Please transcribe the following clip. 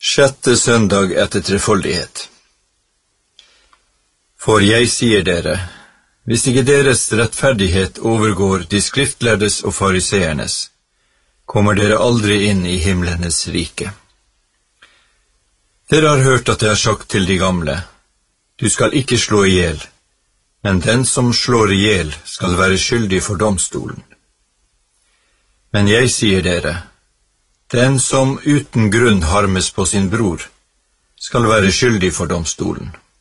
Sjette søndag etter trefoldighet. For jeg sier dere, hvis ikke deres rettferdighet overgår de skriftlærdes og fariseernes, kommer dere aldri inn i himlenes rike. Dere har hørt at jeg har sagt til de gamle, du skal ikke slå ihjel, men den som slår ihjel skal være skyldig for domstolen. Men jeg sier dere, den som uten grunn harmes på sin bror, skal være skyldig for domstolen.